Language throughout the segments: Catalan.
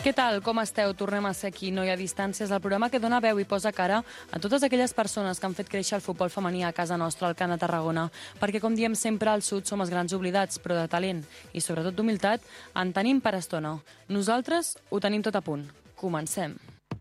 Què tal? Com esteu? Tornem a ser aquí, No hi ha distàncies, el programa que dona veu i posa cara a totes aquelles persones que han fet créixer el futbol femení a casa nostra, al Camp de Tarragona. Perquè, com diem sempre, al sud som els grans oblidats, però de talent i sobretot d'humilitat en tenim per estona. Nosaltres ho tenim tot a punt. Comencem.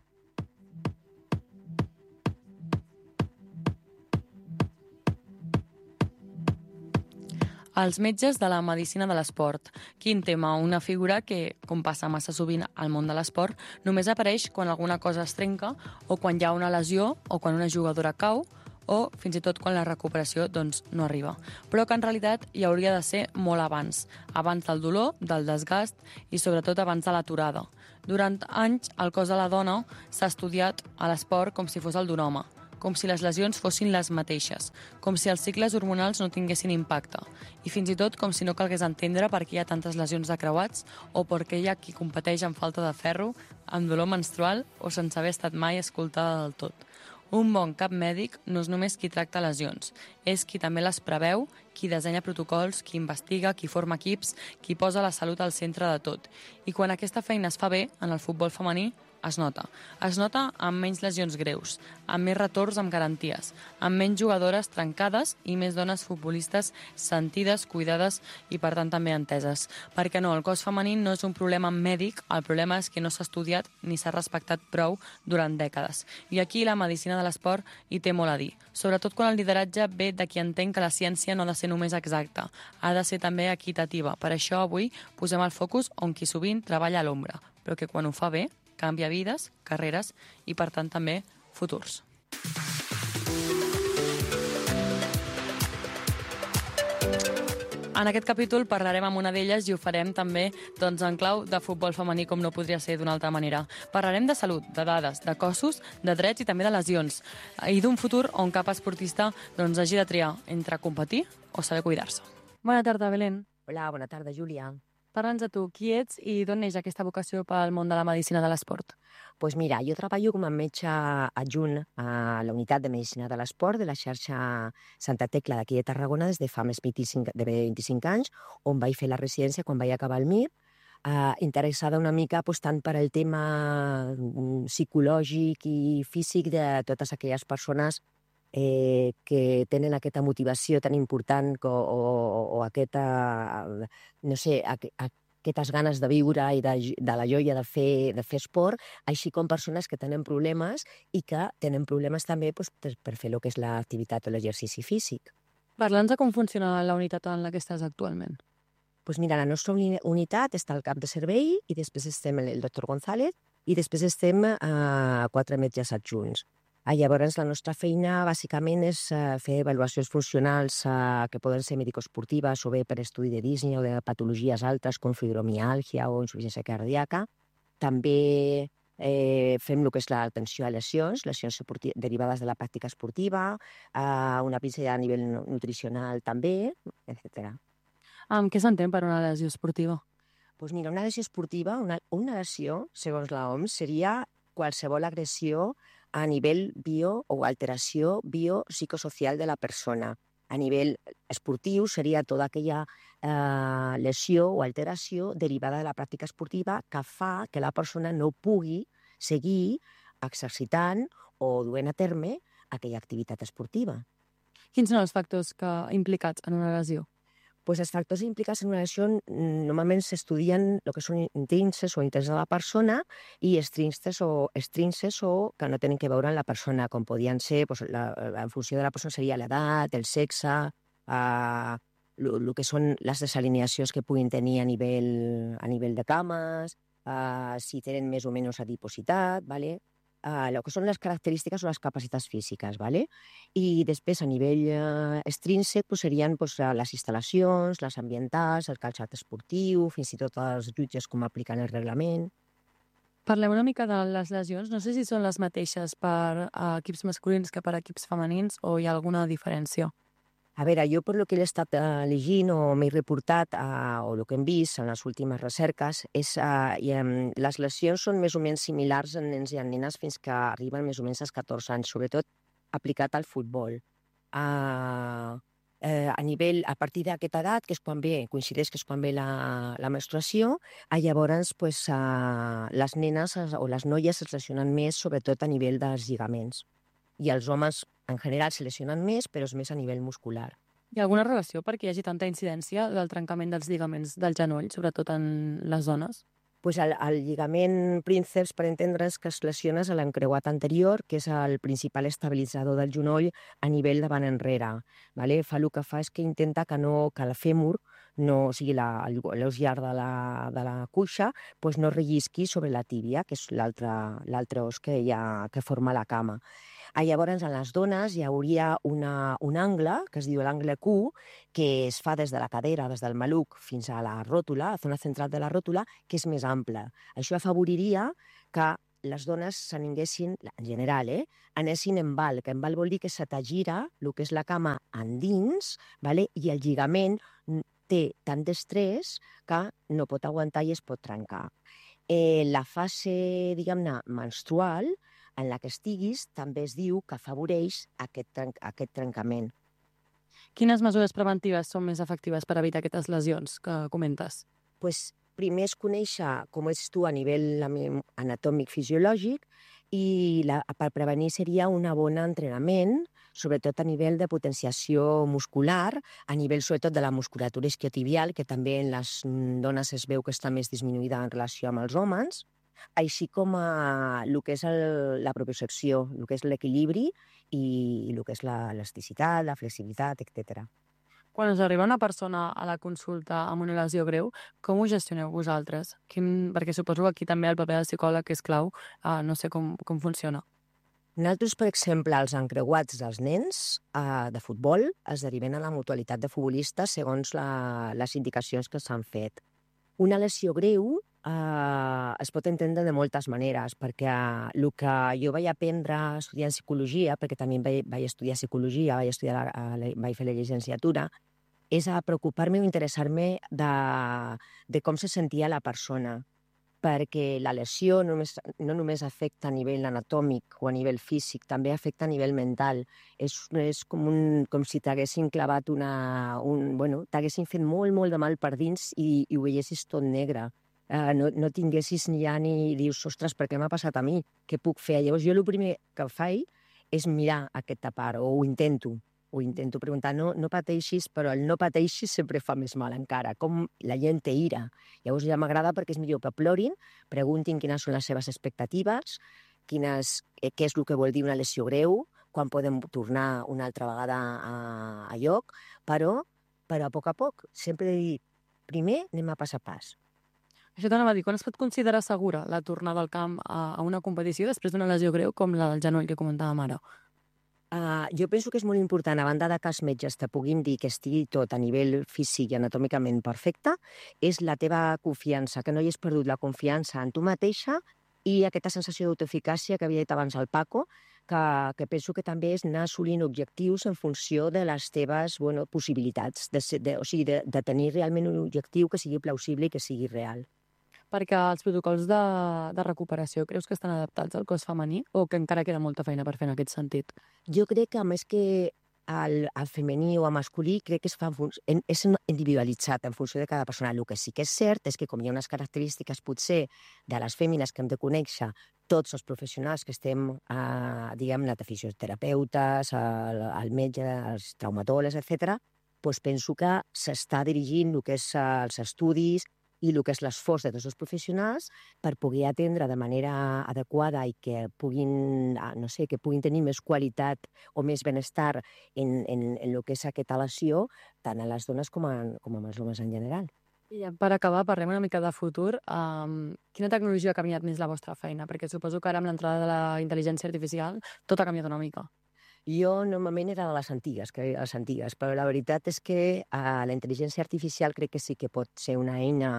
Els metges de la medicina de l'esport. Quin tema? Una figura que, com passa massa sovint al món de l'esport, només apareix quan alguna cosa es trenca o quan hi ha una lesió o quan una jugadora cau o fins i tot quan la recuperació no arriba. Però que en realitat hi hauria de ser molt abans del dolor, del desgast i sobretot abans de l'aturada. Durant anys, el cos de la dona s'ha estudiat a l'esport com si fos el d'un home, com si les lesions fossin les mateixes, com si els cicles hormonals no tinguessin impacte, i fins i tot com si no calgués entendre per què hi ha tantes lesions de creuats o per què hi ha qui competeix amb falta de ferro, amb dolor menstrual o sense haver estat mai escoltada del tot. Un bon cap mèdic no és només qui tracta lesions, és qui també les preveu, qui dissenya protocols, qui investiga, qui forma equips, qui posa la salut al centre de tot. I quan aquesta feina es fa bé en el futbol femení, es nota. Es nota amb menys lesions greus, amb més retorns amb garanties, amb menys jugadores trencades i més dones futbolistes sentides, cuidades i, per tant, també enteses. Perquè no, el cos femení no és un problema mèdic, el problema és que no s'ha estudiat ni s'ha respectat prou durant dècades. I aquí la medicina de l'esport hi té molt a dir, sobretot quan el lideratge ve de qui entén que la ciència no ha de ser només exacta, ha de ser també equitativa. Per això avui posem el focus on qui sovint treballa a l'ombra, però que quan ho fa bé canvia vides, carreres i, per tant, també futurs. En aquest capítol parlarem amb una d'elles i ho farem també en clau de futbol femení, com no podria ser d'una altra manera. Parlarem de salut, de dades, de cossos, de drets i també de lesions, i d'un futur on cap esportista hagi de triar entre competir o saber cuidar-se. Bona tarda, Belén. Hola, bona tarda, Júlia. Parla'ns de tu, qui ets i d'on neix aquesta vocació pel món de la medicina de l'esport? Pues mira, jo treballo com a metge adjunt a la unitat de medicina de l'esport de la xarxa Santa Tecla d'aquí de Tarragona des de fa més de 25 anys, on vaig fer la residència quan vaig acabar el MIR, interessada una mica tant per el tema psicològic i físic de totes aquelles persones que tenen aquesta motivació tan important o aquesta, no sé, aquestes ganes de viure i de la joia de fer esport, així com persones que tenen problemes i que tenen problemes també per fer el que és l'activitat o l'exercici físic. Parla'ns de com funciona la unitat en la que estàs actualment. Doncs mira, la nostra unitat està al cap de servei i després estem el doctor González i després estem 4 metges adjunts. Llavors, la nostra feina, bàsicament, és fer avaluacions funcionals que poden ser medicoesportives o bé per estudi de Disney o de patologies altres com fibromiàlgia o insuficiència cardíaca. També fem el que és l'atenció a lesions derivades de la pràctica esportiva, una pinzellada a nivell nutricional també, etc. Què s'entén per una lesió esportiva? Doncs mira, una lesió esportiva, una lesió, segons l'OMS, seria qualsevol agressió a nivell o alteració biopsicosocial de la persona. A nivell esportiu seria tota aquella lesió o alteració derivada de la pràctica esportiva que fa que la persona no pugui seguir exercitant o duent a terme aquella activitat esportiva. Quins són els factors implicats en una lesió? Pues els factors implicats en una lesió normalment s'estudien el que són intrínsecs o interns de la persona i extrínsecs o que no tenen que veure amb la persona, com podien ser, en funció de la persona seria l'edat, el sexe, el que són les desalineacions que puguin tenir a nivell de cames, si tenen més o menys adipositat, ¿vale? El que són les característiques o les capacitats físiques, ¿vale? I després, a nivell extrínsec, serien les instal·lacions, les ambientals, el calçat esportiu, fins i tot els jutges com apliquen el reglament. Parlem una mica de les lesions. No sé si són les mateixes per equips masculins que per equips femenins o hi ha alguna diferència. A veure, jo per el que he estat llegint o m'he reportat o el que hem vist en les últimes recerques les lesions són més o menys similars en nens i en nenes fins que arriben més o menys als 14 anys, sobretot aplicat al futbol. a partir d'aquesta edat, que és quan coincideix que és quan ve la menstruació, llavors les nenes o les noies es lesionen més, sobretot a nivell dels lligaments. I els homes, en general, se lesionen més, però és més a nivell muscular. Hi ha alguna relació perquè hi hagi tanta incidència del trencament dels lligaments del genoll, sobretot en les dones? Pues el lligament prínceps, per entendre's, que es lesiona a l'encreuat anterior, que és el principal estabilitzador del genoll a nivell davant enrere. Vale? El que fa és que intenta que el fèmur, o sigui, l'os llarg de la cuixa, pues no rellisqui sobre la tíbia, que és l'altre os que forma la cama. Llavors, en les dones hi hauria un angle, que es diu l'angle Q, que es fa des de la cadera, des del maluc, fins a la ròtula, a la zona central de la ròtula, que és més ample. Això afavoriria que les dones s'aninguessin, en general, anessin en val, que en val vol dir que se t'agira el que és la cama endins, vale? I el lligament té tant d'estrès que no pot aguantar i es pot trencar. La fase, diguem-ne, menstrual, en la que estiguis, també es diu que afavoreix aquest trencament. Quines mesures preventives són més efectives per evitar aquestes lesions que comentes? Pues, primer és conèixer com ets tu a nivell anatòmic fisiològic i per prevenir seria un bon entrenament, sobretot a nivell de potenciació muscular, a nivell sobretot de la musculatura isquiotibial, que també en les dones es veu que està més disminuïda en relació amb els homes, així com el que és la propiocepció, el que és l'equilibri i el que és l'elasticitat, la flexibilitat, etc. Quan us arriba una persona a la consulta amb una lesió greu, com ho gestioneu vosaltres? Perquè suposo que aquí també el paper del psicòleg és clau, no sé com funciona. Nosaltres, per exemple, els encreuats dels nens de futbol es deriven a la mutualitat de futbolistes segons les indicacions que s'han fet. Una lesió greu es pot entendre de moltes maneres, perquè el que jo vaig aprendre estudiant psicologia, perquè també vaig estudiar psicologia, vaig fer la llicenciatura, és a preocupar-me o interessar-me de com se sentia la persona, perquè la lesió no només afecta a nivell anatòmic o a nivell físic, també afecta a nivell mental. És com si t'haguessin clavat t'haguessin fet molt, molt de mal per dins i ho veiessis tot negre. No tinguessis ni dius, ostres, per què m'ha passat a mi? Què puc fer? Llavors jo el primer que faig és mirar aquesta part, o ho intento preguntar, no pateixis, però el no pateixis sempre fa més mal encara, com la gent té ira. Llavors ja m'agrada perquè és millor que plorin, preguntin quines són les seves expectatives, què és el que vol dir una lesió greu, quan podem tornar una altra vegada a lloc, però a poc, sempre dir, primer anem a pas a pas. Això t'anava a dir, quan es pot considerar segura la tornada al camp a una competició després d'una lesió greu com la del genoll que comentàvem ara? Jo penso que és molt important, a banda de que els metges te puguin dir que estigui tot a nivell físic i anatòmicament perfecte, és la teva confiança, que no hi has perdut la confiança en tu mateixa i aquesta sensació d'autoeficàcia que havia dit abans el Paco, que penso que també és anar assolint objectius en funció de les teves possibilitats, o sigui, de tenir realment un objectiu que sigui plausible i que sigui real. Perquè els protocols de recuperació creus que estan adaptats al cos femení o que encara queda molta feina per fer en aquest sentit? Jo crec que, a més que al femení o al masculí, crec que és individualitzat en funció de cada persona. El que sí que és cert és que, com hi ha unes característiques potser de les fèmines que hem de conèixer tots els professionals que estem, diguem-ne, de fisioterapeutes, el metge, els traumatòlegs, etc., doncs penso que s'està dirigint el que és els estudis i el que és l'esforç de tots els professionals per poder atendre de manera adequada i que puguin tenir més qualitat o més benestar en el que és aquesta lesió, tant a les dones com als homes en general. I per acabar, parlem una mica de futur. Quina tecnologia ha canviat més la vostra feina? Perquè suposo que ara amb l'entrada de la intel·ligència artificial tot ha canviat una mica. Jo normalment era de les antigues, però la veritat és que la intel·ligència artificial crec que sí que pot ser una eina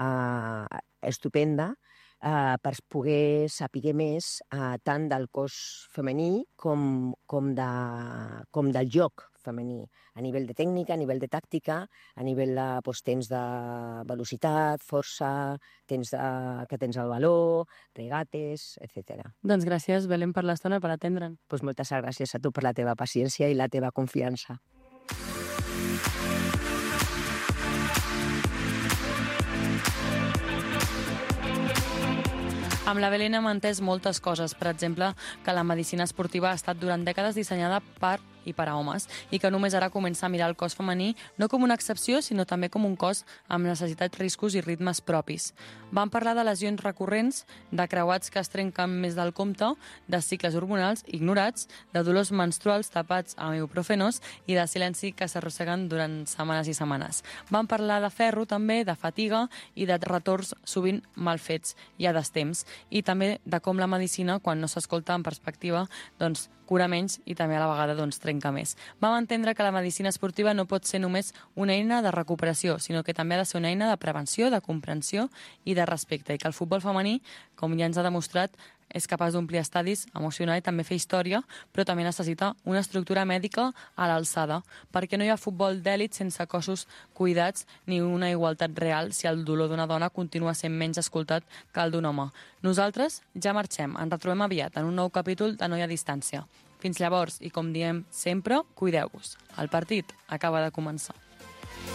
estupenda per poder saber més tant del cos femení com del joc femení, a nivell de tècnica, a nivell de tàctica, a nivell de temps de velocitat, força, temps que tens el valor, regates, etc. Doncs gràcies, Belén, per l'estona, per atendre'n. Moltes gràcies a tu per la teva paciència i la teva confiança. Amb la Belén hem entès moltes coses. Per exemple, que la medicina esportiva ha estat durant dècades dissenyada per i per a homes, i que només ara comença a mirar el cos femení no com una excepció, sinó també com un cos amb necessitats, riscos i ritmes propis. Vam parlar de lesions recurrents, de creuats que es trenquen més del compte, de cicles hormonals ignorats, de dolors menstruals tapats amb ibuprofenos i de silenci que s'arrosseguen durant setmanes i setmanes. Vam parlar de ferro també, de fatiga i de retorns sovint mal fets i a destemps, i també de com la medicina, quan no s'escolta en perspectiva, doncs cura menys i també a la vegada trenca més. Vam entendre que la medicina esportiva no pot ser només una eina de recuperació, sinó que també ha de ser una eina de prevenció, de comprensió i de respecte, i que el futbol femení, com ja ens ha demostrat, és capaç d'omplir estadis, emocionar i també fer història, però també necessita una estructura mèdica a l'alçada, perquè no hi ha futbol d'èlit sense cossos cuidats ni una igualtat real si el dolor d'una dona continua sent menys escoltat que el d'un home. Nosaltres ja marxem, ens retrobem aviat en un nou capítol de Noia a Distància. Fins llavors, i com diem sempre, cuideu-vos. El partit acaba de començar.